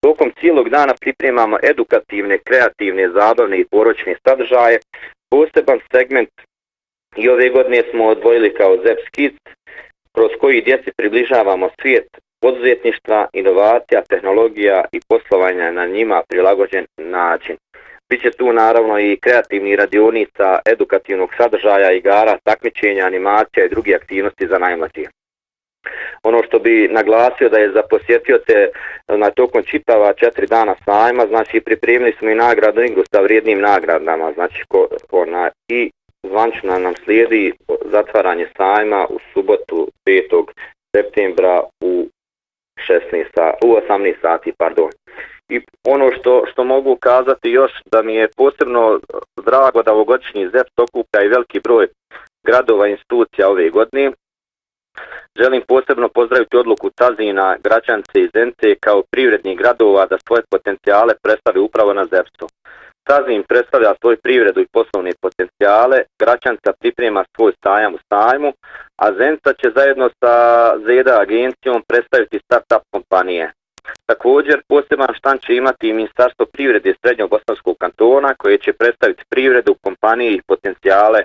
Tokom cijelog dana pripremamo edukativne, kreativne, zabavne i poročne sadržaje. Poseban segment i ove godine smo odvojili kao ZEPS Kids, kroz koji djeci približavamo svijet poduzetništva, inovacija, tehnologija i poslovanja na njima prilagođen način. Biće tu naravno i kreativni radionica, edukativnog sadržaja, igara, takmičenja, animacija i druge aktivnosti za najmlađije. Ono što bi naglasio da je za posjetioce na tokom čitava 4 dana sajma, znači pripremili smo i nagradnu igru sa vrijednim nagradama, znači i zvančno nam slijedi zatvaranje sajma u subotu 5. septembra u 18 sati. I ono što mogu kazati još da mi je posebno drago da ovogodišnji ZEPS okuplja i veliki broj gradova i institucija ove godine. Želim posebno pozdraviti odluku Tazina, Gračance i Zence kao privrednih gradova da svoje potencijale predstavi upravo na ZEPS-u. Tazin predstavlja svoju privredu i poslovne potencijale, Gračanca priprema svoj sajam u sajmu, a Zenca će zajedno sa ZEDA agencijom predstaviti start-up kompanije. Također poseban štand će imati i Ministarstvo privrede Srednjog Bosanskog kantona koje će predstaviti privredu, kompanije i potencijale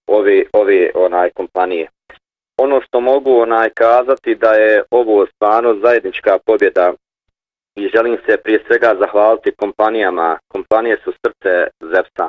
ove kompanije. Ono što mogu kazati da je ovo stvarno zajednička pobjeda i želim se prije svega zahvaliti kompanijama. Kompanije su srce ZEPS-a.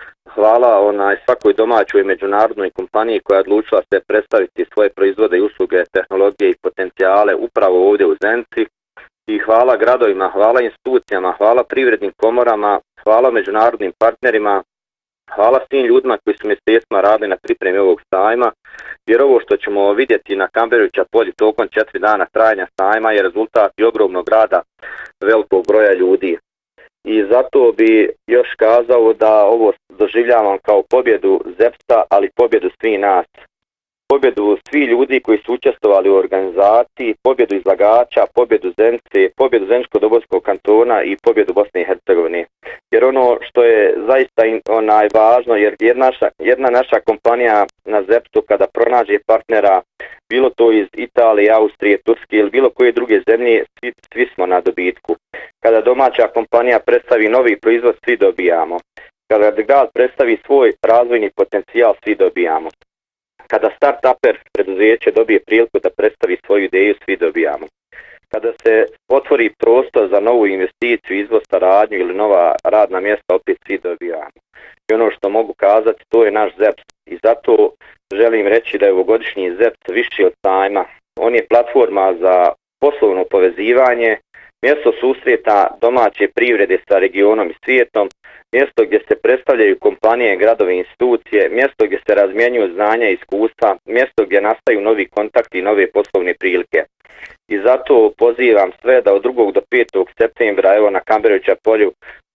Hvala svakoj domaćoj međunarodnoj kompaniji koja je odlučila se predstaviti svoje proizvode i usluge, tehnologije i potencijale upravo ovdje u Zenci. I hvala gradovima, hvala institucijama, hvala privrednim komorama, hvala međunarodnim partnerima, hvala svim ljudima koji su mjesecima radili na pripremi ovog sajma, jer ovo što ćemo vidjeti na Kamberovića polju tokom 4 dana trajanja sajma je rezultat i ogromnog rada velikog broja ljudi. I zato bi još kazao da ovo doživljavam kao pobjedu ZEPS-a, ali pobjedu svih nas. Pobjedu svih ljudi koji su učestvovali u organizaciji, pobjedu izlagača, pobjedu Zence, pobjedu Zeničko-Dobojskog kantona i pobjedu Bosne i Hercegovine. Jer ono što je zaista važno, jer jedna naša kompanija na ZEPS-u kada pronađe partnera, bilo to iz Italije, Austrije, Turske ili bilo koje druge zemlje, svi smo na dobitku. Kada domaća kompanija predstavi novi proizvod, svi dobijamo. Kada grad predstavi svoj razvojni potencijal, svi dobijamo. Kada start-uper preduzeće dobije priliku da predstavi svoju ideju, svi dobijamo. Kada se otvori prostor za novu investiciju, izvoz, saradnju ili nova radna mjesta, opet svi dobijamo. I ono što mogu kazati, to je naš ZEPS. I zato želim reći da je ovogodišnji ZEPS viši od sajma. On je platforma za poslovno povezivanje, mjesto susreta domaće privrede sa regionom i svijetom, mjesto gdje se predstavljaju kompanije, gradovi i institucije, mjesto gdje se razmjenjuju znanja i iskustva, mjesto gdje nastaju novi kontakti i nove poslovne prilike. I zato pozivam sve da od 2. do 5. septembra evo na Kamberovića polju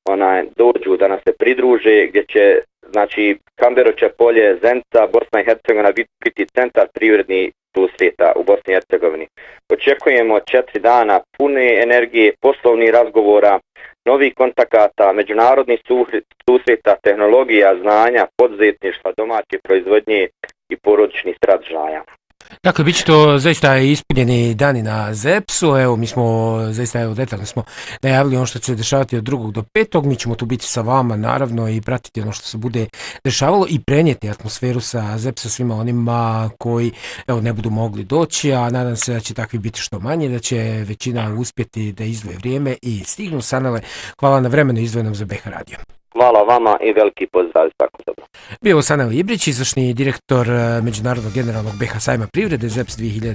dođu da nas se pridruže, gdje će Kamberovića polje, Zenica, Bosna i Hercegovina biti centar privrednih susreta u Bosni i Hercegovini. Očekujemo 4 dana pune energije, poslovnih razgovora, novih kontakata, međunarodnih susreta, tehnologija, znanja, poduzetništva, domaće proizvodnje i porodičnih sadržaja. Dakle, bit će to zaista ispunjeni dani na ZEPS-u. Evo, mi smo zaista detaljno smo najavili ono što će se dešavati od 2. do 5. Mi ćemo tu biti sa vama, naravno, i pratiti ono što se bude dešavalo i prenijeti atmosferu sa ZEPS-a svima onima koji ne budu mogli doći, a nadam se da će takvi biti što manje, da će većina uspjeti da izdvoje vrijeme i stignu. Sanele, hvala na vremenu izdvojenom za BH Radio. Hvala vama i veliki pozdrav. Tako dobro. Bio Sanele Ibrić, izvršni direktor Međunarodnog generalnog BH sajma privrede ZEPS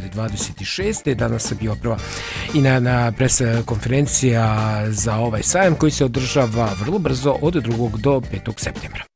2026. Danas je bio prva i na pres konferencija za ovaj sajam koji se održava vrlo brzo od 2. do 5. septembra.